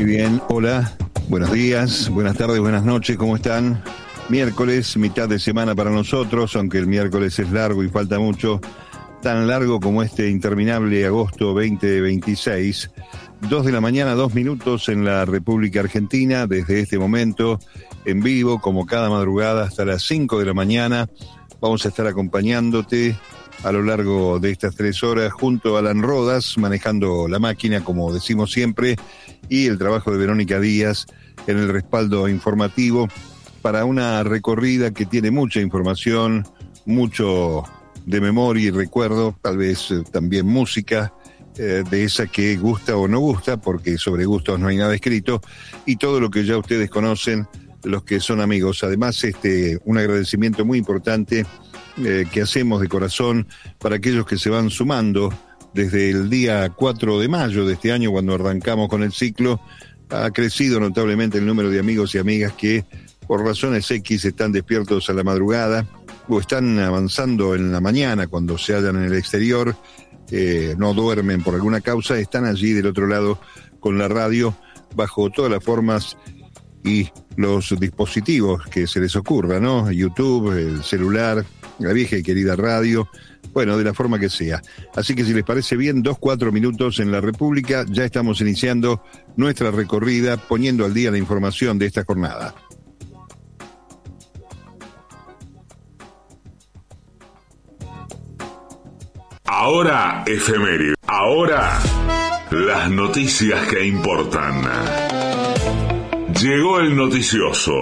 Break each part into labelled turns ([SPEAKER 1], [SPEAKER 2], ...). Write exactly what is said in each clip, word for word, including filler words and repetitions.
[SPEAKER 1] Muy bien, hola, buenos días, buenas tardes, buenas noches, ¿cómo están? Miércoles, mitad de semana para nosotros, aunque el miércoles es largo y falta mucho, tan largo como este interminable agosto veinte veintiséis. Dos de la mañana, dos minutos en la República Argentina, desde este momento, en vivo, como cada madrugada, hasta las cinco de la mañana. Vamos a estar acompañándote a lo largo de estas tres horas junto a Alan Rodas, manejando la máquina, como decimos siempre, y el trabajo de Verónica Díaz en el respaldo informativo para una recorrida que tiene mucha información, mucho de memoria y recuerdo, tal vez eh, también música, eh, de esa que gusta o no gusta, porque sobre gustos no hay nada escrito, y todo lo que ya ustedes conocen, los que son amigos. Además, este, un agradecimiento muy importante eh, que hacemos de corazón para aquellos que se van sumando desde el día cuatro de mayo de este año, cuando arrancamos con el ciclo. Ha crecido notablemente el número de amigos y amigas que por razones X están despiertos a la madrugada o están avanzando en la mañana cuando se hallan en el exterior, eh, no duermen por alguna causa, están allí del otro lado con la radio bajo todas las formas y los dispositivos que se les ocurra, ¿no? YouTube, el celular, la vieja y querida radio, bueno, de la forma que sea. Así que si les parece bien, dos, cuatro minutos en la República, ya estamos iniciando nuestra recorrida, poniendo al día la información de esta jornada.
[SPEAKER 2] Ahora efeméride. Ahora las noticias que importan. Llegó el noticioso.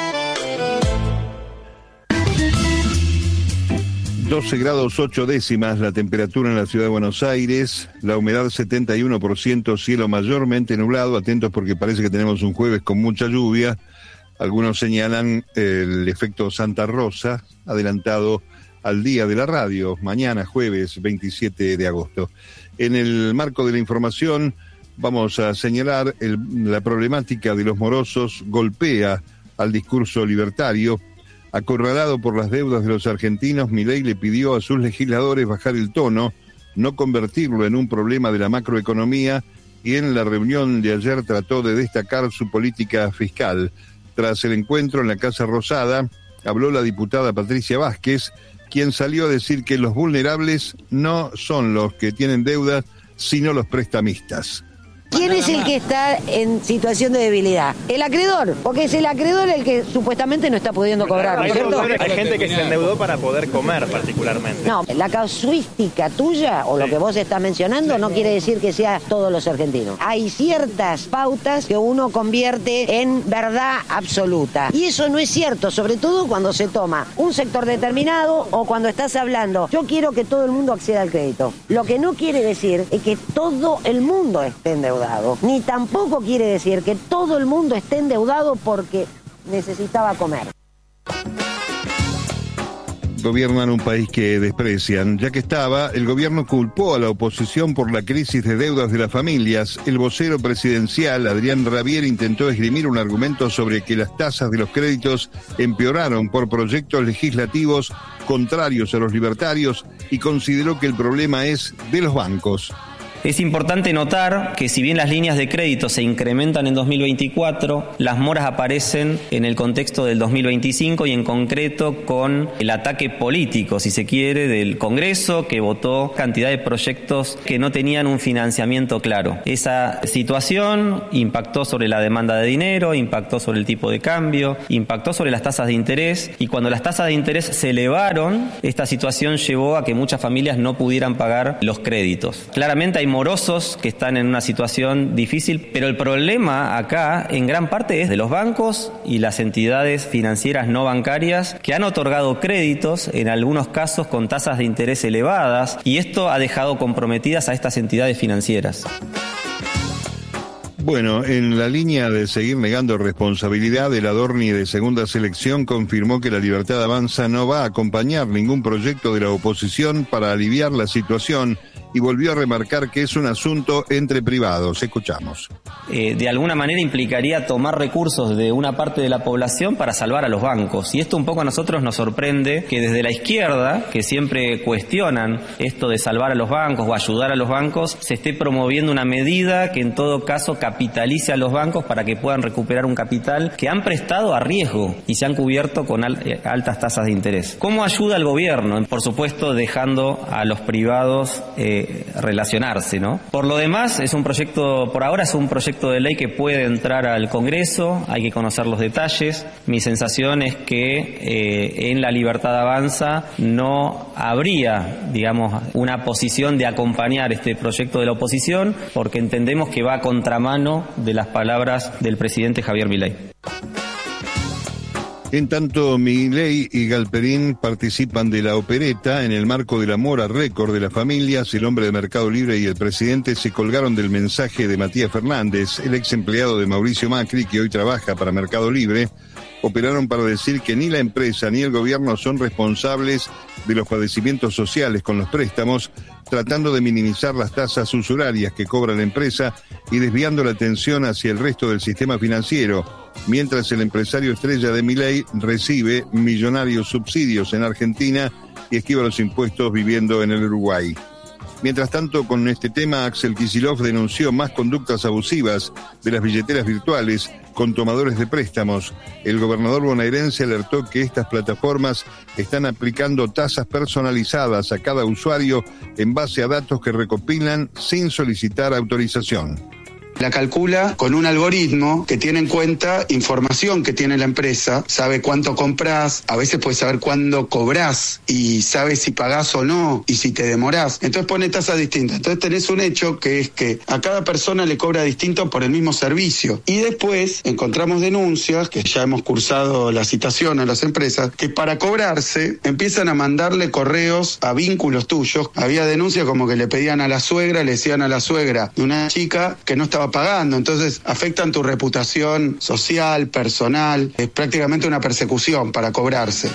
[SPEAKER 1] doce grados ocho décimas la temperatura en la ciudad de Buenos Aires, la humedad setenta y uno por ciento, cielo mayormente nublado, atentos porque parece que tenemos un jueves con mucha lluvia. Algunos señalan el efecto Santa Rosa, adelantado al día de la radio, mañana jueves veintisiete de agosto. En el marco de la información vamos a señalar el, la problemática de los morosos golpea al discurso libertario. Acorralado por las deudas de los argentinos, Milei le pidió a sus legisladores bajar el tono, no convertirlo en un problema de la macroeconomía, y en la reunión de ayer trató de destacar su política fiscal. Tras el encuentro en la Casa Rosada, habló la diputada Patricia Vázquez, quien salió a decir que los vulnerables no son los que tienen deudas, sino los prestamistas.
[SPEAKER 3] ¿Quién es el que está en situación de debilidad? El acreedor, porque es el acreedor el que supuestamente no está pudiendo cobrar, ¿no es cierto?
[SPEAKER 4] Hay gente que se endeudó para poder comer particularmente.
[SPEAKER 3] No, la casuística tuya, o lo que vos estás mencionando, no quiere decir que sea todos los argentinos. Hay ciertas pautas que uno convierte en verdad absoluta. Y eso no es cierto, sobre todo cuando se toma un sector determinado o cuando estás hablando, yo quiero que todo el mundo acceda al crédito. Lo que no quiere decir es que todo el mundo esté endeudado. Ni tampoco quiere decir que todo el mundo esté endeudado porque necesitaba comer.
[SPEAKER 1] Gobiernan un país que desprecian. Ya que estaba, el gobierno culpó a la oposición por la crisis de deudas de las familias. El vocero presidencial, Adrián Rabier, intentó esgrimir un argumento sobre que las tasas de los créditos empeoraron por proyectos legislativos contrarios a los libertarios y consideró que el problema es de los bancos.
[SPEAKER 5] Es importante notar que si bien las líneas de crédito se incrementan en dos mil veinticuatro, las moras aparecen en el contexto del dos mil veinticinco y en concreto con el ataque político, si se quiere, del Congreso, que votó cantidad de proyectos que no tenían un financiamiento claro. Esa situación impactó sobre la demanda de dinero, impactó sobre el tipo de cambio, impactó sobre las tasas de interés, y cuando las tasas de interés se elevaron, esta situación llevó a que muchas familias no pudieran pagar los créditos. Claramente hay morosos que están en una situación difícil, pero el problema acá en gran parte es de los bancos y las entidades financieras no bancarias que han otorgado créditos, en algunos casos con tasas de interés elevadas, y esto ha dejado comprometidas a estas entidades financieras.
[SPEAKER 1] Bueno, en la línea de seguir negando responsabilidad, el Adorni de Segunda Selección confirmó que la Libertad Avanza no va a acompañar ningún proyecto de la oposición para aliviar la situación y volvió a remarcar que es un asunto entre privados. Escuchamos.
[SPEAKER 5] Eh, de alguna manera implicaría tomar recursos de una parte de la población para salvar a los bancos. Y esto un poco a nosotros nos sorprende que desde la izquierda, que siempre cuestionan esto de salvar a los bancos o ayudar a los bancos, se esté promoviendo una medida que en todo caso capitalice a los bancos para que puedan recuperar un capital que han prestado a riesgo y se han cubierto con al, eh, altas tasas de interés. ¿Cómo ayuda al gobierno? Por supuesto, dejando a los privados eh, relacionarse, ¿no? Por lo demás, es un proyecto, por ahora es un proyecto de ley que puede entrar al Congreso, hay que conocer los detalles. Mi sensación es que eh, en La Libertad Avanza no habría, digamos, una posición de acompañar este proyecto de la oposición, porque entendemos que va a contramano de las palabras del presidente Javier Milei.
[SPEAKER 1] En tanto, Milei y Galperín participan de la opereta en el marco de la mora récord de las familias. El hombre de Mercado Libre y el presidente se colgaron del mensaje de Matías Fernández, el ex empleado de Mauricio Macri, que hoy trabaja para Mercado Libre. Operaron para decir que ni la empresa ni el gobierno son responsables de los padecimientos sociales con los préstamos, tratando de minimizar las tasas usurarias que cobra la empresa y desviando la atención hacia el resto del sistema financiero, mientras el empresario estrella de Milei recibe millonarios subsidios en Argentina y esquiva los impuestos viviendo en el Uruguay. Mientras tanto, con este tema, Axel Kicillof denunció más conductas abusivas de las billeteras virtuales con tomadores de préstamos. El gobernador bonaerense alertó que estas plataformas están aplicando tasas personalizadas a cada usuario en base a datos que recopilan sin solicitar autorización.
[SPEAKER 6] La calcula con un algoritmo que tiene en cuenta información que tiene la empresa, sabe cuánto compras, a veces puede saber cuándo cobrás y sabe si pagás o no y si te demorás. Entonces pone tasas distintas. Entonces tenés un hecho que es que a cada persona le cobra distinto por el mismo servicio. Y después encontramos denuncias, que ya hemos cursado la citación a las empresas, que para cobrarse empiezan a mandarle correos a vínculos tuyos. Había denuncias como que le pedían a la suegra, le decían a la suegra de una chica que no estaba pagando, entonces afectan tu reputación social, personal, es prácticamente una persecución para cobrarse.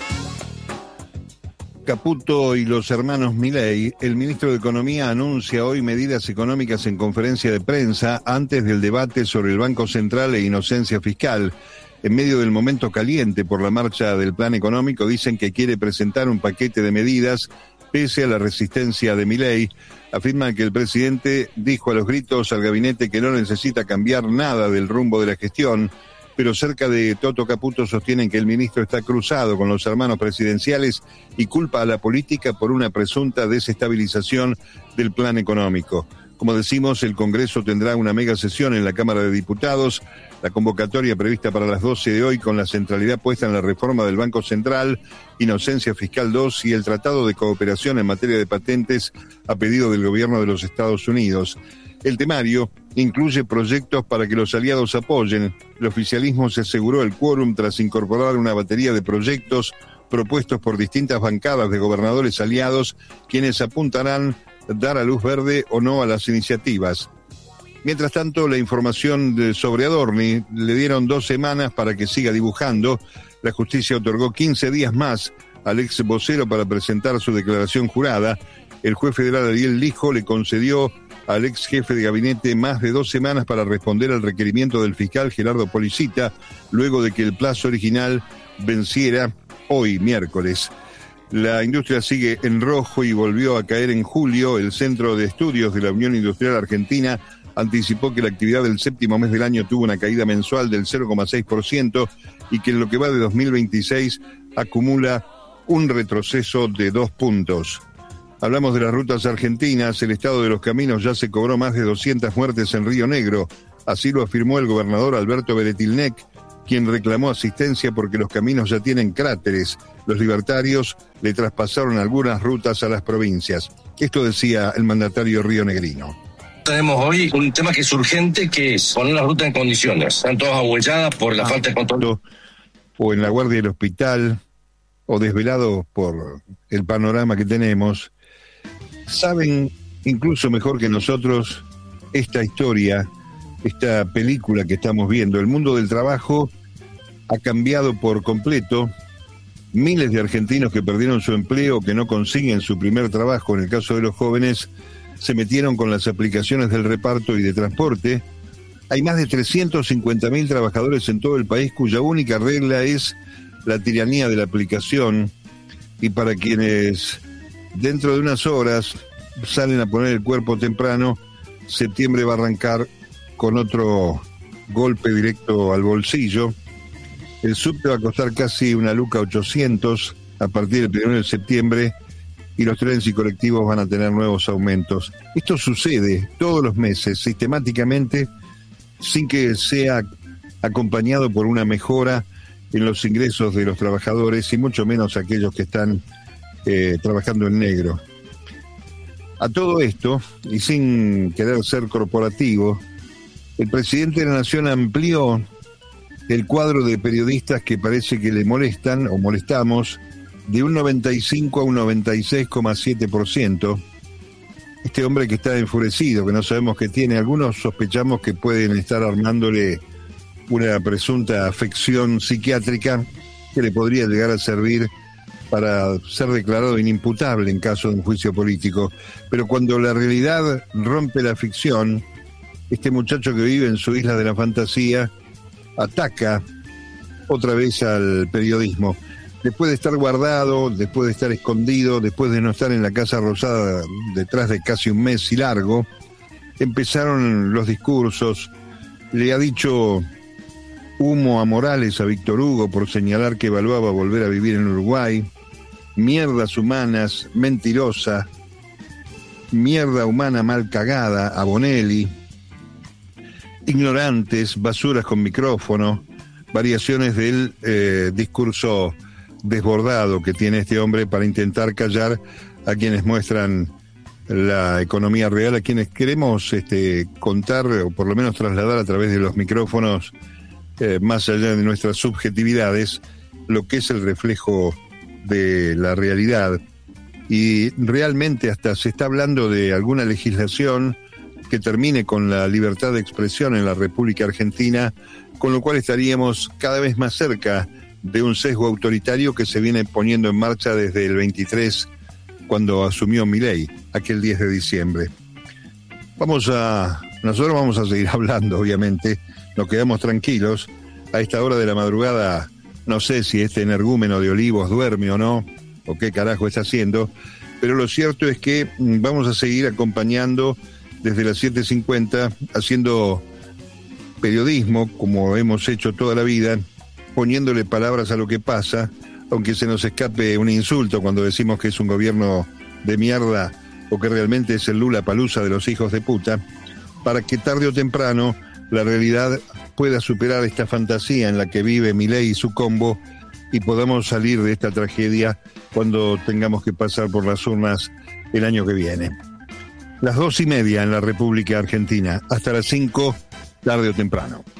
[SPEAKER 1] Caputo y los hermanos Milei. El ministro de Economía anuncia hoy medidas económicas en conferencia de prensa antes del debate sobre el Banco Central e inocencia fiscal. En medio del momento caliente por la marcha del plan económico, dicen que quiere presentar un paquete de medidas pese a la resistencia de Milei. Afirman que el presidente dijo a los gritos al gabinete que no necesita cambiar nada del rumbo de la gestión, pero cerca de Toto Caputo sostienen que el ministro está cruzado con los hermanos presidenciales y culpa a la política por una presunta desestabilización del plan económico. Como decimos, el Congreso tendrá una mega sesión en la Cámara de Diputados. La convocatoria prevista para las doce de hoy, con la centralidad puesta en la reforma del Banco Central, Inocencia Fiscal dos y el Tratado de Cooperación en materia de patentes a pedido del gobierno de los Estados Unidos. El temario incluye proyectos para que los aliados apoyen. El oficialismo se aseguró el quórum tras incorporar una batería de proyectos propuestos por distintas bancadas de gobernadores aliados, quienes apuntarán dar a luz verde o no a las iniciativas. Mientras tanto, la información de, sobre Adorni, le dieron dos semanas para que siga dibujando. La justicia otorgó quince días más al ex vocero para presentar su declaración jurada. El juez federal Ariel Lijo le concedió al ex jefe de gabinete más de dos semanas para responder al requerimiento del fiscal Gerardo Policita, luego de que el plazo original venciera hoy, miércoles. La industria sigue en rojo y volvió a caer en julio. El Centro de Estudios de la Unión Industrial Argentina anticipó que la actividad del séptimo mes del año tuvo una caída mensual del cero coma seis por ciento y que en lo que va de dos mil veintiséis acumula un retroceso de dos puntos. Hablamos de las rutas argentinas. El estado de los caminos ya se cobró más de doscientas muertes en Río Negro. Así lo afirmó el gobernador Alberto Beretilnec, quien reclamó asistencia porque los caminos ya tienen cráteres. Los libertarios le traspasaron algunas rutas a las provincias. Esto decía el mandatario rionegrino.
[SPEAKER 7] Tenemos hoy un tema que es urgente, que es poner la ruta en condiciones. Están todas ahuelladas por la ah, falta de control.
[SPEAKER 1] O en la guardia del hospital, o desvelados por el panorama que tenemos. Saben incluso mejor que nosotros esta historia, esta película que estamos viendo. El mundo del trabajo ha cambiado por completo. Miles de argentinos que perdieron su empleo, que no consiguen su primer trabajo, en el caso de los jóvenes, se metieron con las aplicaciones del reparto y de transporte. Hay más de trescientos cincuenta mil trabajadores en todo el país cuya única regla es la tiranía de la aplicación, y para quienes dentro de unas horas salen a poner el cuerpo temprano, septiembre va a arrancar con otro golpe directo al bolsillo. El subte va a costar casi una luca ochocientos a partir del primero de septiembre, y los trenes y colectivos van a tener nuevos aumentos. Esto sucede todos los meses, sistemáticamente, sin que sea acompañado por una mejora en los ingresos de los trabajadores, y mucho menos aquellos que están eh, trabajando en negro. A todo esto, y sin querer ser corporativo, el presidente de la Nación amplió el cuadro de periodistas que parece que le molestan o molestamos de un noventa y cinco a un noventa y seis coma siete por ciento. Este hombre que está enfurecido, que no sabemos qué tiene, algunos sospechamos que pueden estar armándole una presunta afección psiquiátrica que le podría llegar a servir para ser declarado inimputable en caso de un juicio político. Pero cuando la realidad rompe la ficción, este muchacho que vive en su isla de la fantasía ataca otra vez al periodismo. Después de estar guardado, después de estar escondido, después de no estar en la Casa Rosada detrás de casi un mes y largo, empezaron los discursos. Le ha dicho humo a Morales, a Víctor Hugo, por señalar que evaluaba volver a vivir en Uruguay. Mierdas humanas, mentirosa. Mierda humana mal cagada, a Bonelli. Ignorantes, basuras con micrófono. Variaciones del eh, discurso desbordado que tiene este hombre para intentar callar a quienes muestran la economía real, a quienes queremos este, contar o por lo menos trasladar a través de los micrófonos, eh, más allá de nuestras subjetividades, lo que es el reflejo de la realidad. Y realmente hasta se está hablando de alguna legislación que termine con la libertad de expresión en la República Argentina, con lo cual estaríamos cada vez más cerca de un sesgo autoritario que se viene poniendo en marcha desde el veintitrés, cuando asumió Milei, aquel diez de diciembre. Vamos a... Nosotros vamos a seguir hablando, obviamente, nos quedamos tranquilos. A esta hora de la madrugada, no sé si este energúmeno de Olivos duerme o no, o qué carajo está haciendo, pero lo cierto es que vamos a seguir acompañando desde las siete cincuenta, haciendo periodismo, como hemos hecho toda la vida, poniéndole palabras a lo que pasa, aunque se nos escape un insulto cuando decimos que es un gobierno de mierda o que realmente es el Lulapalooza de los hijos de puta, para que tarde o temprano la realidad pueda superar esta fantasía en la que vive Milei y su combo, y podamos salir de esta tragedia cuando tengamos que pasar por las urnas el año que viene. Las dos y media en la República Argentina, hasta las cinco, tarde o temprano.